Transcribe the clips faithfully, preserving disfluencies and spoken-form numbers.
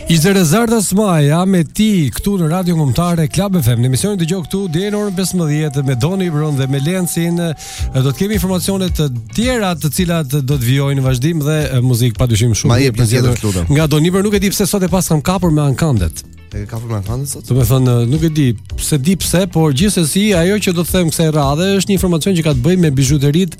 Ishte Rezarda Smaja me ti këtu në Radio Kombëtare Club F M. Në emisionin dëgjoj këtu deri në orën pesëmbëdhjetë me Doni Bron dhe me Lencin. Do të kemi informacione të tjera të cilat do të vijojnë në vazhdim dhe muzikë padyshim shumë. Ma jep një tjetër këtu. Nga Doni Bron nuk e di pse sot e pas kam kapur me ankandet. E kapur me ankandet sot? Do të thënë nuk e di pse di pse, por gjithsesi ajo që do të them kësaj radhe është një informacion që ka të bëjë me bijuteritë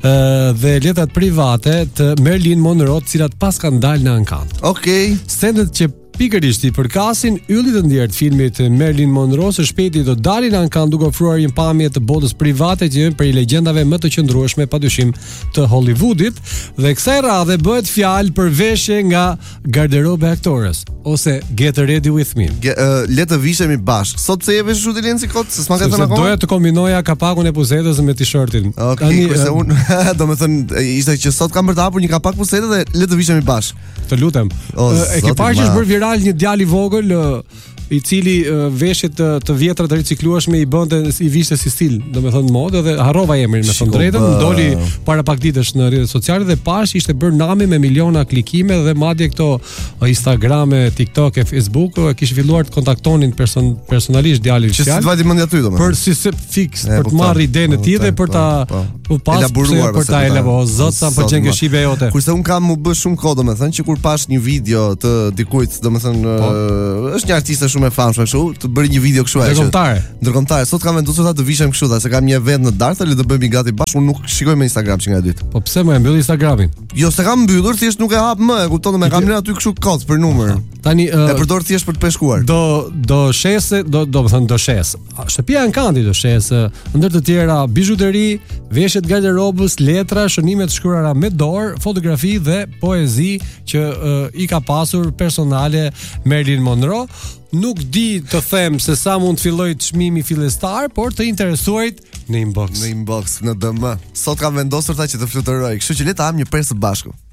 dhe letrat private të Marilyn Monroe, të cilat pas kanë dalë në ankand. Okej. Okay. Stendet që pikërisht i përkasin yllit të ndjerë të filmit Marilyn Monroe së shpejti do dalin në ankand duke ofruar një pamje të botës private që janë për legjendave më të qëndrueshme padyshim të Hollywoodit, dhe kësaj radhe bëhet fjalë për veshje nga garderobe aktores ose Get Ready With Me. Ge, uh, le të vishemi bashkë. Sot pse je veshur ti Lenci kot? Se s'ma ka thënë akoma. Doja të kombinoja kapakun e pusetës me t-shirtin. Okej, okay, kurse uh, unë domethënë ishte që sot kam për të hapur një kapak pusete dhe le të vishemi bashkë. Të lutem. O, uh, e ke parë që është bërë viral një djalë i vogël uh, i cili uh, veshjet të, të vjetra të riciklueshme i bënte i vishte si stil, domethënë modë, dhe harrova emrin me thënë drejtën, doli para pak ditësh në rrjetet sociale dhe pash ishte bërë nami me miliona klikime dhe madje këto Instagrame, TikTok e Facebook e kishin filluar të kontaktonin person, personalisht djalin që si të vajti mendja ty domethënë. Për si se fix për të marrë idenë e tij dhe për ta u pas për ta elaboruar zot sa po qen kjo shibe jote. Kurse un kam u bë shumë kohë domethënë që kur pash një video të dikujt domethënë është një artiste shumë e famshme kështu, të bëri një video kështu ashtu. Ndërkombëtare. Ndërkombëtare. Sot kam vendosur ta të vishem kështu, se kam një event në darkë, le të bëjmë gati bashkë. Unë nuk shikoj me Instagram që nga e dytë. Po pse më e mbyll Instagramin? Jo, se kam mbyllur, thjesht nuk e hap më, e kupton, më kam lënë aty kështu kod për numër. Tani uh, e përdor thjesht për të peshkuar. Do do shese, do do të thënë do shes. Shtëpia Ankandi do shes, ndër të tjera bijuteri, veshjet garderobës, letra, shënime të shkruara me dorë, fotografi dhe poezi që uh, i ka pasur personale Marilyn Monroe. Nuk di të them se sa mund të filloj çmimi fillestar, por të interesuarit në inbox. Në inbox, në D M. Sot kam vendosur ta që të fluturoj, kështu që le të ham një persë bashku.